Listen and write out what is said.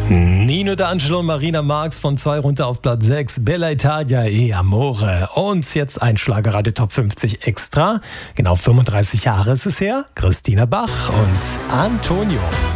Nino D'Angelo und Marina Marx von 2 runter auf Platz 6. Bella Italia e Amore. Und jetzt ein Schlagerradio Top 50 extra. Genau 35 Jahre ist es her. Christina Bach und Antonio.